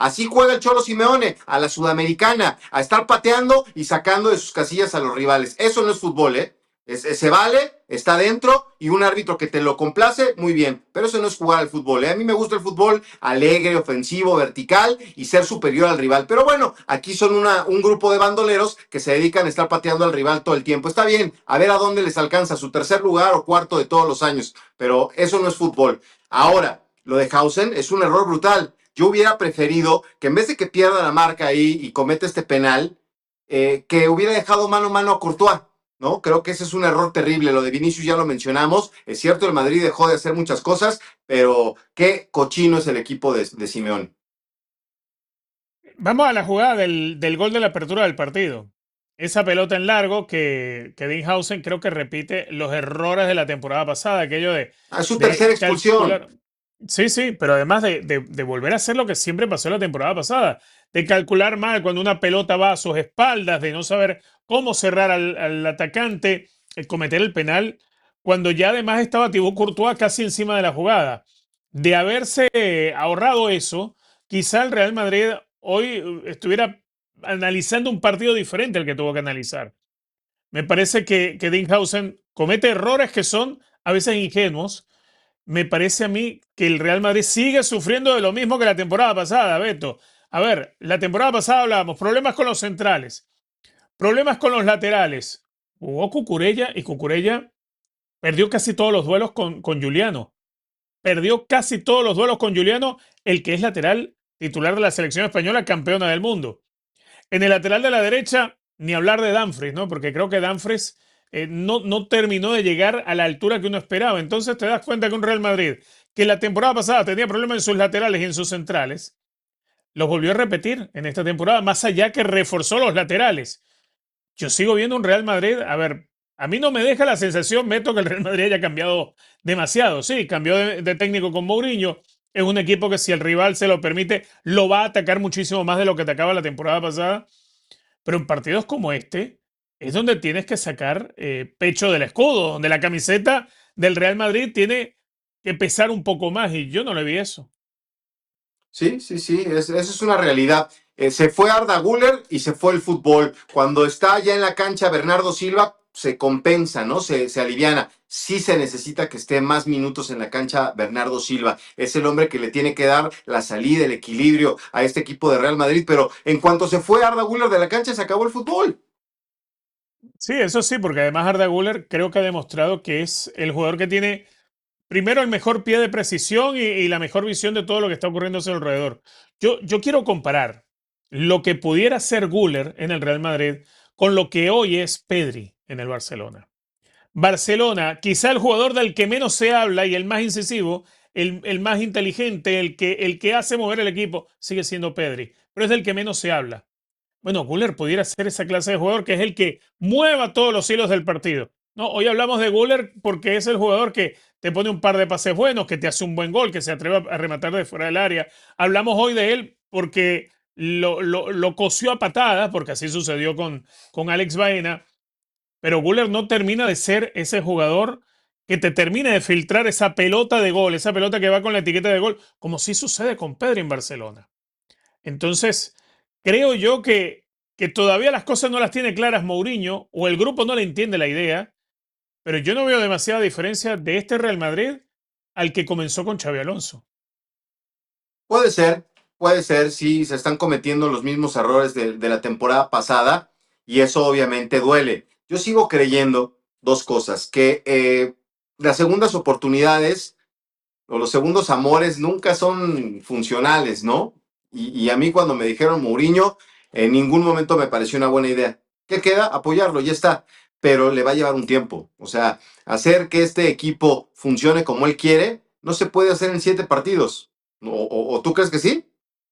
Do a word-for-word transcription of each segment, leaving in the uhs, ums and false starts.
Así juega el Cholo Simeone, a la sudamericana, a estar pateando y sacando de sus casillas a los rivales. Eso no es fútbol, ¿eh? Es, es, se vale, está dentro y un árbitro que te lo complace, muy bien. Pero eso no es jugar al fútbol, ¿eh? A mí me gusta el fútbol alegre, ofensivo, vertical y ser superior al rival. Pero bueno, aquí son una, un grupo de bandoleros que se dedican a estar pateando al rival todo el tiempo. Está bien, a ver a dónde les alcanza su tercer lugar o cuarto de todos los años. Pero eso no es fútbol. Ahora, lo de Hausen es un error brutal. Yo hubiera preferido que en vez de que pierda la marca ahí y cometa este penal, eh, que hubiera dejado mano a mano a Courtois, ¿no? Creo que ese es un error terrible. Lo de Vinicius ya lo mencionamos. Es cierto, el Madrid dejó de hacer muchas cosas, pero qué cochino es el equipo de, de Simeone. Vamos a la jugada del, del gol de la apertura del partido. Esa pelota en largo que, que Dinhausen creo que repite los errores de la temporada pasada, aquello de, Ah, es su tercera de expulsión. calcular. Sí, sí, pero además de, de, de volver a hacer lo que siempre pasó la temporada pasada, de calcular mal cuando una pelota va a sus espaldas, de no saber cómo cerrar al, al atacante, eh, cometer el penal, cuando ya además estaba Thibaut Courtois casi encima de la jugada. De haberse eh, ahorrado eso, quizá el Real Madrid hoy eh, estuviera analizando un partido diferente al que tuvo que analizar. Me parece que, que Dinhausen comete errores que son a veces ingenuos. Me parece a mí que el Real Madrid sigue sufriendo de lo mismo que la temporada pasada, Beto. A ver, la temporada pasada hablábamos, problemas con los centrales, problemas con los laterales. Jugó Cucurella y Cucurella perdió casi todos los duelos con, con Juliano. Perdió casi todos los duelos con Juliano, el que es lateral titular de la selección española, campeona del mundo. En el lateral de la derecha, ni hablar de Dumfries, ¿no? Porque creo que Dumfries eh, no, no terminó de llegar a la altura que uno esperaba. Entonces te das cuenta que un Real Madrid, que la temporada pasada tenía problemas en sus laterales y en sus centrales, los volvió a repetir en esta temporada, más allá que reforzó los laterales. Yo sigo viendo un Real Madrid, a ver, a mí no me deja la sensación, Beto, que el Real Madrid haya cambiado demasiado. Sí, cambió de, de técnico con Mourinho. Es un equipo que si el rival se lo permite, lo va a atacar muchísimo más de lo que atacaba la temporada pasada. Pero en partidos como este es donde tienes que sacar eh, pecho del escudo, donde la camiseta del Real Madrid tiene que pesar un poco más y yo no le vi eso. Sí, sí, sí, es, esa es una realidad. Eh, se fue Arda Güler y se fue el fútbol. Cuando está ya en la cancha Bernardo Silva, se compensa, ¿no? Se, se aliviana. Sí se necesita que esté más minutos en la cancha Bernardo Silva. Es el hombre que le tiene que dar la salida, el equilibrio a este equipo de Real Madrid. Pero en cuanto se fue Arda Güler de la cancha, se acabó el fútbol. Sí, eso sí, porque además Arda Güler creo que ha demostrado que es el jugador que tiene primero el mejor pie de precisión y, y la mejor visión de todo lo que está ocurriendo a su alrededor. Yo, yo quiero comparar lo que pudiera ser Güler en el Real Madrid con lo que hoy es Pedri en el Barcelona. Barcelona, quizá el jugador del que menos se habla y el más incisivo, el, el más inteligente, el que, el que hace mover el equipo, sigue siendo Pedri, pero es del que menos se habla. Bueno, Güler pudiera ser esa clase de jugador que es el que mueva todos los hilos del partido. No, hoy hablamos de Güler porque es el jugador que te pone un par de pases buenos, que te hace un buen gol, que se atreve a rematar de fuera del área. Hablamos hoy de él porque lo, lo, lo cosió a patadas, porque así sucedió con, con Alex Baena, pero Güler no termina de ser ese jugador que te termine de filtrar esa pelota de gol, esa pelota que va con la etiqueta de gol, como sí sucede con Pedri en Barcelona. Entonces, creo yo que, que todavía las cosas no las tiene claras Mourinho o el grupo no le entiende la idea, pero yo no veo demasiada diferencia de este Real Madrid al que comenzó con Xavi Alonso. Puede ser, puede ser, sí, se están cometiendo los mismos errores de, de la temporada pasada y eso obviamente duele. Yo sigo creyendo dos cosas, que eh, las segundas oportunidades o los segundos amores nunca son funcionales, ¿no? Y, y a mí cuando me dijeron Mourinho, en ningún momento me pareció una buena idea. ¿Qué queda? Apoyarlo, ya está. Pero le va a llevar un tiempo. O sea, hacer que este equipo funcione como él quiere, no se puede hacer en siete partidos. ¿O, o, o tú crees que sí?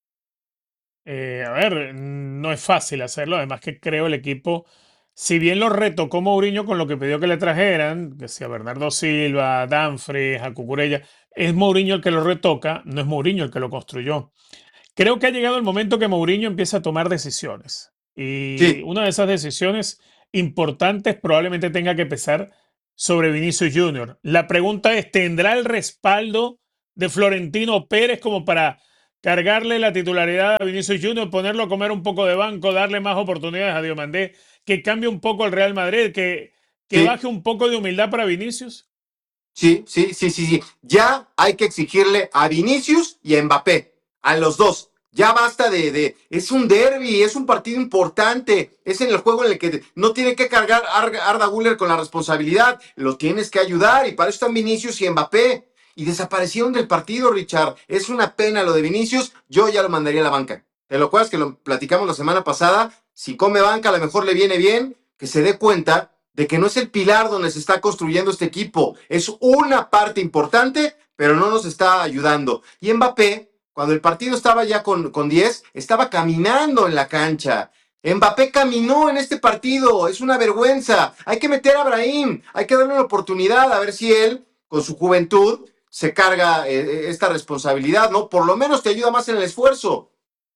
Eh, a ver, no es fácil hacerlo, además que creo el equipo, si bien lo retocó Mourinho con lo que pidió que le trajeran, que sea Bernardo Silva, a Dumfries, a Cucurella, es Mourinho el que lo retoca, no es Mourinho el que lo construyó. Creo que ha llegado el momento que Mourinho empieza a tomar decisiones. Y Sí, una de esas decisiones importantes probablemente tenga que pesar sobre Vinicius Junior La pregunta es, ¿tendrá el respaldo de Florentino Pérez como para cargarle la titularidad a Vinicius Junior, ponerlo a comer un poco de banco, darle más oportunidades a Diomandé, que cambie un poco el Real Madrid, que, que Sí, baje un poco de humildad para Vinicius. sí, sí, sí, sí, sí. Ya hay que exigirle a Vinicius y a Mbappé, a los dos. Ya basta de, de es un derby, es un partido importante, es en el juego en el que no tiene que cargar Arda Güler con la responsabilidad, lo tienes que ayudar y para eso están Vinicius y Mbappé. Y desaparecieron del partido, Richard. Es una pena lo de Vinicius, yo ya lo mandaría a la banca. ¿Te lo acuerdas que lo platicamos la semana pasada? Si come banca, a lo mejor le viene bien que se dé cuenta de que no es el pilar donde se está construyendo este equipo. Es una parte importante, pero no nos está ayudando. Y Mbappé, cuando el partido estaba ya con, con diez, estaba caminando en la cancha. Mbappé caminó en este partido, es una vergüenza. Hay que meter a Brahim, hay que darle una oportunidad a ver si él, con su juventud, se carga eh, esta responsabilidad, ¿no? Por lo menos te ayuda más en el esfuerzo.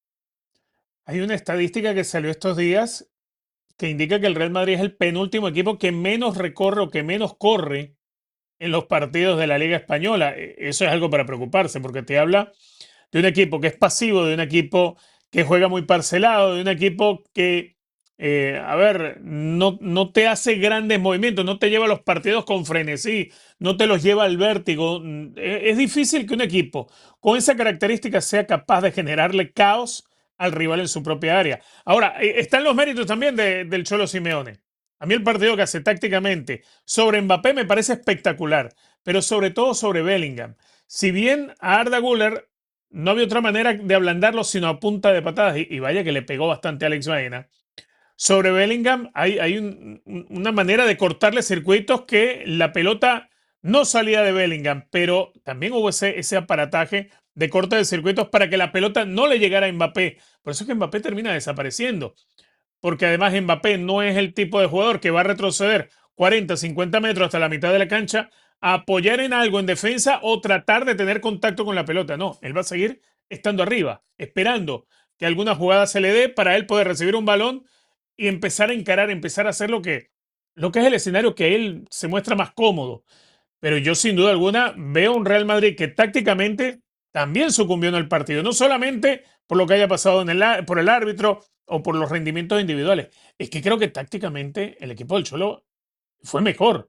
Hay una estadística que salió estos días que indica que el Real Madrid es el penúltimo equipo que menos recorre o que menos corre en los partidos de la Liga Española. E- Eso es algo para preocuparse, porque te habla de un equipo que es pasivo, de un equipo que juega muy parcelado, de un equipo que, eh, a ver, no, no te hace grandes movimientos, no te lleva los partidos con frenesí, no te los lleva al vértigo. Mm, e- Es difícil que un equipo con esa característica sea capaz de generarle caos al rival en su propia área. Ahora, eh, están los méritos también de- del Cholo Simeone. A mí el partido que hace tácticamente sobre Mbappé me parece espectacular, pero sobre todo sobre Bellingham. Si bien a Arda Güler no había otra manera de ablandarlo sino a punta de patadas, y, y vaya que le pegó bastante a Alex Baena, sobre Bellingham hay, hay un- un- una manera de cortarle circuitos que la pelota no salía de Bellingham, pero también hubo ese, ese aparataje de corte de circuitos para que la pelota no le llegara a Mbappé. Por eso es que Mbappé termina desapareciendo, porque además Mbappé no es el tipo de jugador que va a retroceder cuarenta, cincuenta metros hasta la mitad de la cancha a apoyar en algo en defensa o tratar de tener contacto con la pelota. No, él va a seguir estando arriba, esperando que alguna jugada se le dé para él poder recibir un balón y empezar a encarar, empezar a hacer lo que, lo que es el escenario que él se muestra más cómodo. Pero yo sin duda alguna veo un Real Madrid que tácticamente también sucumbió en el partido, no solamente por lo que haya pasado en el, por el árbitro o por los rendimientos individuales, es que creo que tácticamente el equipo del Cholo fue mejor.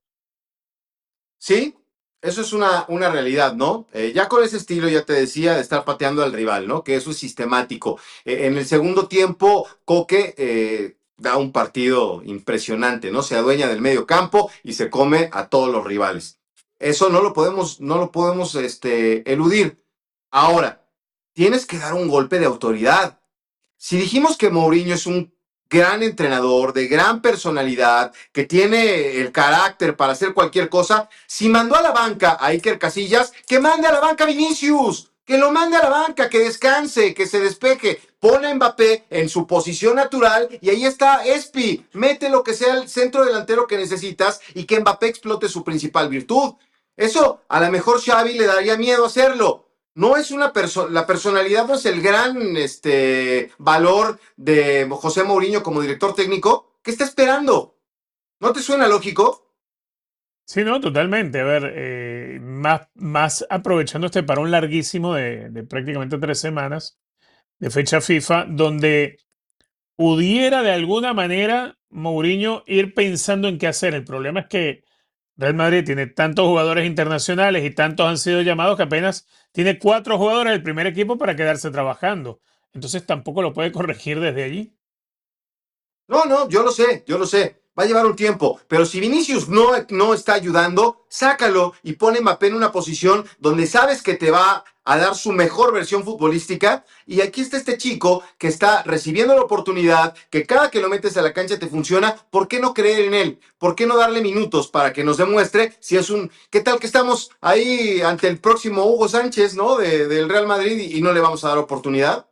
Sí, eso es una, una realidad, ¿no? Eh, ya con ese estilo, ya te decía, de estar pateando al rival, ¿no? Que eso es sistemático. Eh, en el segundo tiempo, Coque eh, da un partido impresionante, ¿no? Se adueña del medio campo y se come a todos los rivales. Eso no lo podemos, no lo podemos este, eludir. Ahora, tienes que dar un golpe de autoridad. Si dijimos que Mourinho es un gran entrenador, de gran personalidad, que tiene el carácter para hacer cualquier cosa, si mandó a la banca a Iker Casillas, que mande a la banca a Vinicius, que lo mande a la banca, que descanse, que se despeje, pone a Mbappé en su posición natural y ahí está Espi, mete lo que sea el centro delantero que necesitas y que Mbappé explote su principal virtud. Eso a lo mejor Xavi le daría miedo hacerlo, no es una persona, la personalidad no es el gran este, valor de José Mourinho como director técnico. ¿Qué está esperando? ¿No te suena lógico? Sí, no, totalmente. A ver, eh, más, más aprovechando este parón larguísimo de, de prácticamente tres semanas de fecha FIFA, donde pudiera de alguna manera Mourinho ir pensando en qué hacer. El problema es que Real Madrid tiene tantos jugadores internacionales y tantos han sido llamados que apenas tiene cuatro jugadores del primer equipo para quedarse trabajando. Entonces tampoco lo puede corregir desde allí. No, no, yo lo sé, yo lo sé. Va a llevar un tiempo, pero si Vinicius no, no está ayudando, sácalo y pone a Mbappé en una posición donde sabes que te va a dar su mejor versión futbolística. Y aquí está este chico que está recibiendo la oportunidad, que cada que lo metes a la cancha te funciona. ¿Por qué no creer en él? ¿Por qué no darle minutos para que nos demuestre si es un... ¿Qué tal que estamos ahí ante el próximo Hugo Sánchez, ¿no? De, del Real Madrid y, y no le vamos a dar oportunidad.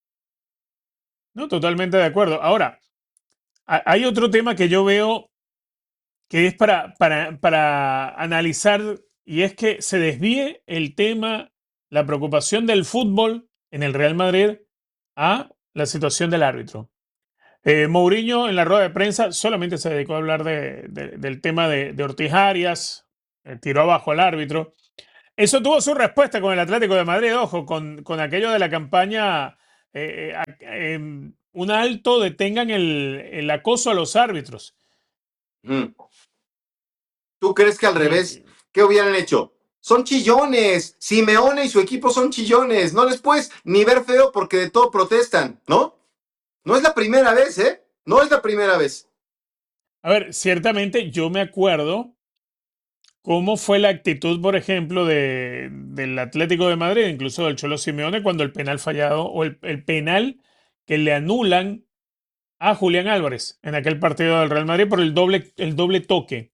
No, totalmente de acuerdo. Ahora, ha- hay otro tema que yo veo que es para, para, para analizar y es que se desvíe el tema, la preocupación del fútbol en el Real Madrid a la situación del árbitro. Eh, Mourinho en la rueda de prensa solamente se dedicó a hablar de, de- del tema de, de Ortiz Arias, eh, tiró abajo al árbitro. Eso tuvo su respuesta con el Atlético de Madrid, ojo, con, con aquello de la campaña, eh, eh, a- em, un alto detengan el, el acoso a los árbitros. Mm. ¿Tú crees que al revés, Y, qué hubieran hecho? Son chillones. Simeone y su equipo son chillones. No les puedes ni ver feo porque de todo protestan, ¿no? No es la primera vez, ¿eh? No es la primera vez. a ver, ciertamente yo me acuerdo cómo fue la actitud, por ejemplo, de, del Atlético de Madrid, incluso del Cholo Simeone, cuando el penal fallado o el, el penal que le anulan a Julián Álvarez en aquel partido del Real Madrid por el doble, el doble toque.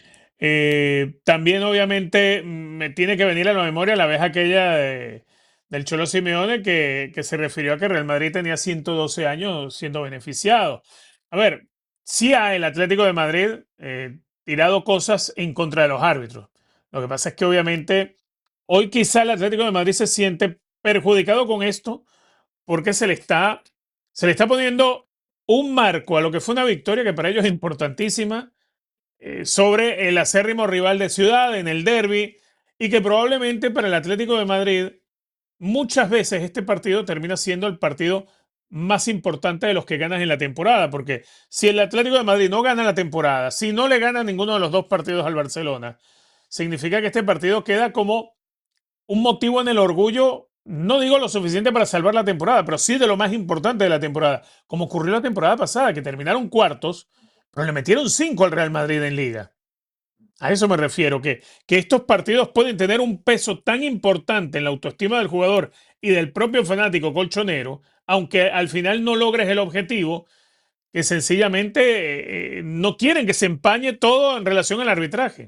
Eh, también, obviamente, me tiene que venir a la memoria la vez aquella de- del Cholo Simeone que, que se refirió a que Real Madrid tenía ciento doce años siendo beneficiado. A ver, sí ha el Atlético de Madrid eh, tirado cosas en contra de los árbitros. Lo que pasa es que, obviamente, hoy quizá el Atlético de Madrid se siente perjudicado con esto porque se le está, se le está poniendo un marco a lo que fue una victoria que para ellos es importantísima eh, sobre el acérrimo rival de Ciudad en el derby y que probablemente para el Atlético de Madrid muchas veces este partido termina siendo el partido más importante de los que ganas en la temporada, porque si el Atlético de Madrid no gana la temporada, si no le gana ninguno de los dos partidos al Barcelona, significa que este partido queda como un motivo en el orgullo, no digo lo suficiente para salvar la temporada, pero sí de lo más importante de la temporada, como ocurrió la temporada pasada, que terminaron cuartos, pero le metieron cinco al Real Madrid en liga. A eso me refiero, que, que estos partidos pueden tener un peso tan importante en la autoestima del jugador y del propio fanático colchonero, aunque al final no logres el objetivo, que sencillamente eh, no quieren que se empañe todo en relación al arbitraje.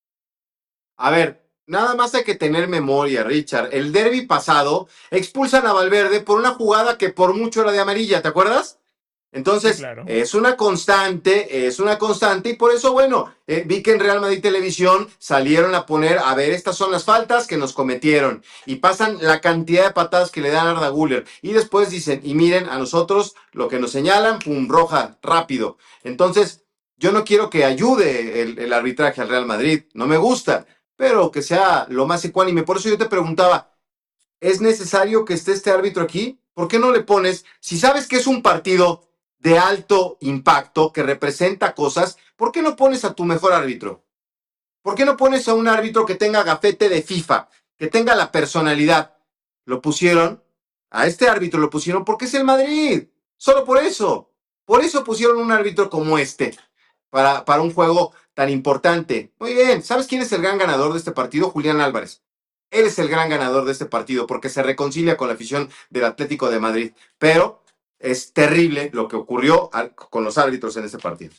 A ver, nada más hay que tener memoria, Richard. El derby pasado expulsan a Valverde por una jugada que por mucho era de amarilla, ¿te acuerdas? Sí, Entonces, claro. es una constante, es una constante, y por eso, bueno, eh, vi que en Real Madrid Televisión salieron a poner, a ver, estas son las faltas que nos cometieron, y pasan la cantidad de patadas que le dan a Arda Güler, y después dicen, y miren a nosotros lo que nos señalan, pum, roja, rápido. Entonces, yo no quiero que ayude el, el arbitraje al Real Madrid, no me gusta, pero que sea lo más ecuánime. Por eso yo te preguntaba, ¿es necesario que esté este árbitro aquí? ¿Por qué no le pones, si sabes que es un partido de alto impacto, que representa cosas, ¿por qué no pones a tu mejor árbitro? ¿Por qué no pones a un árbitro que tenga gafete de FIFA, que tenga la personalidad? Lo pusieron, a este árbitro lo pusieron porque es el Madrid, solo por eso. Por eso pusieron un árbitro como este, para, para un juego tan importante. Muy bien, ¿sabes quién es el gran ganador de este partido? Julián Álvarez. Él es el gran ganador de este partido porque se reconcilia con la afición del Atlético de Madrid. Pero es terrible lo que ocurrió al, con los árbitros en este partido.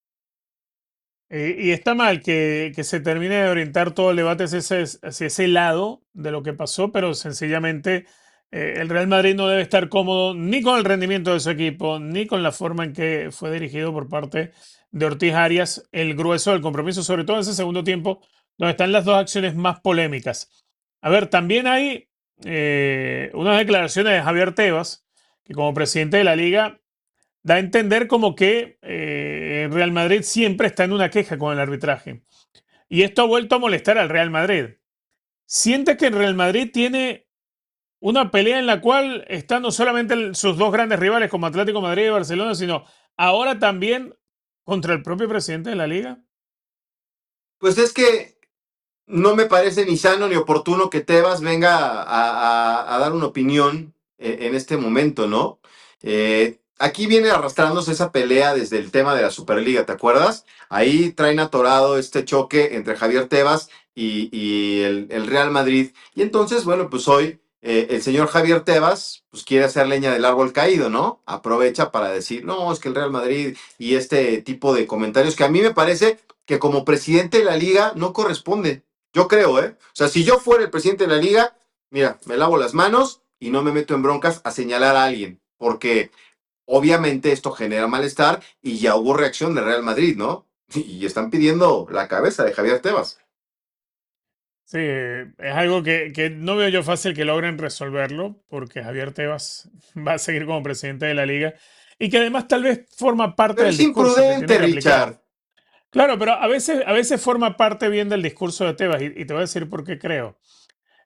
Eh, y está mal que, que se termine de orientar todo el debate hacia ese, hacia ese lado de lo que pasó, pero sencillamente eh, el Real Madrid no debe estar cómodo ni con el rendimiento de su equipo, ni con la forma en que fue dirigido por parte de Ortiz Arias el grueso del compromiso, sobre todo en ese segundo tiempo, donde están las dos acciones más polémicas. A ver, también hay eh, unas declaraciones de Javier Tebas, que como presidente de la liga da a entender como que eh, Real Madrid siempre está en una queja con el arbitraje. Y esto ha vuelto a molestar al Real Madrid. Siente que el Real Madrid tiene una pelea en la cual están no solamente el, sus dos grandes rivales como Atlético de Madrid y Barcelona, sino ahora también contra el propio presidente de la liga. Pues es que no me parece ni sano ni oportuno que Tebas venga a, a- a dar una opinión eh, en este momento, ¿no? Eh, aquí viene arrastrándose esa pelea desde el tema de la Superliga, ¿te acuerdas? Ahí traen atorado este choque entre Javier Tebas y, y el, el Real Madrid. Y entonces, bueno, pues hoy eh, el señor Javier Tebas pues quiere hacer leña del árbol caído, ¿no? Aprovecha para decir, no, es que el Real Madrid y este tipo de comentarios que a mí me parece que como presidente de la liga no corresponde. Yo creo, ¿eh? O sea, si yo fuera el presidente de la liga, mira, me lavo las manos y no me meto en broncas a señalar a alguien, porque obviamente esto genera malestar y ya hubo reacción de Real Madrid, ¿no? Y están pidiendo la cabeza de Javier Tebas. Sí, eh, es algo que, que no veo yo fácil que logren resolverlo, porque Javier Tebas va a seguir como presidente de la liga y que además tal vez forma parte Pero del es discurso que tiene imprudente, que aplicar. Richard. Claro, pero a veces, a veces forma parte bien del discurso de Tebas y, y te voy a decir por qué creo.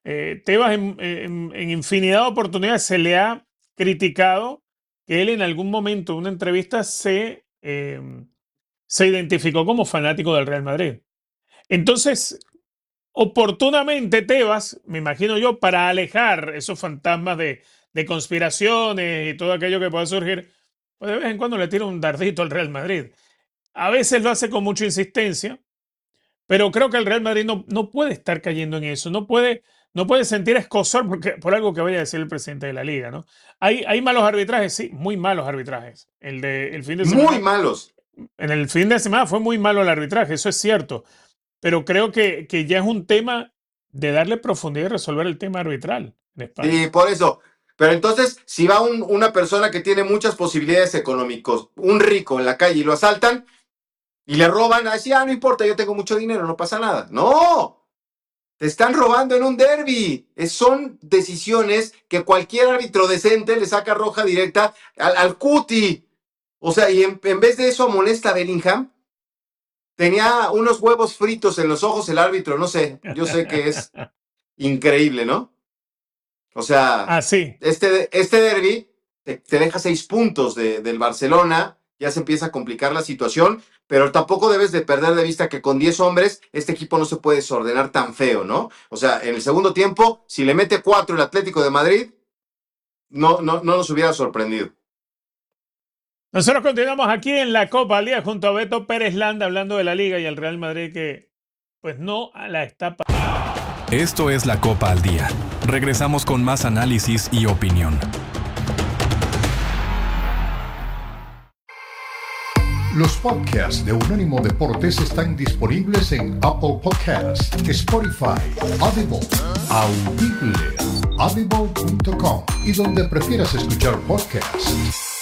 Eh, Tebas en, en, en infinidad de oportunidades se le ha criticado que él en algún momento en una entrevista se, eh, se identificó como fanático del Real Madrid. Entonces, oportunamente Tebas, me imagino yo, para alejar esos fantasmas de, de conspiraciones y todo aquello que pueda surgir, pues de vez en cuando le tira un dardito al Real Madrid. A veces lo hace con mucha insistencia, pero creo que el Real Madrid no, no puede estar cayendo en eso, no puede, no puede sentir escozor porque, por algo que vaya a decir el presidente de la liga, ¿no? Hay, hay malos arbitrajes, sí, muy malos arbitrajes. El de el fin de semana. Muy malos. En el fin de semana fue muy malo el arbitraje, eso es cierto. Pero creo que, que ya es un tema de darle profundidad y resolver el tema arbitral en España. Sí, por eso. Pero entonces, si va un, una persona que tiene muchas posibilidades económicas, un rico en la calle y lo asaltan y le roban, así, ah, no importa, yo tengo mucho dinero, no pasa nada. ¡No! Te están robando en un derbi. Es, son decisiones que cualquier árbitro decente le saca roja directa al, al cuti. O sea, y en, en vez de eso amonesta a Bellingham. Tenía unos huevos fritos en los ojos el árbitro, no sé, yo sé que es increíble, ¿no? O sea, ah, sí. este, este derbi te, te deja seis puntos de, del Barcelona, ya se empieza a complicar la situación, pero tampoco debes de perder de vista que con diez hombres este equipo no se puede desordenar tan feo, ¿no? O sea, en el segundo tiempo, si le mete cuatro el Atlético de Madrid, no, no, no nos hubiera sorprendido. Nosotros continuamos aquí en la Copa al Día junto a Beto Pérez Landa hablando de la Liga y el Real Madrid que pues no la está pasando. Esto es la Copa al Día. Regresamos con más análisis y opinión. Los podcasts de Unánimo Deportes están disponibles en Apple Podcasts, Spotify, Audible, Audible, audible punto com y donde prefieras escuchar podcasts.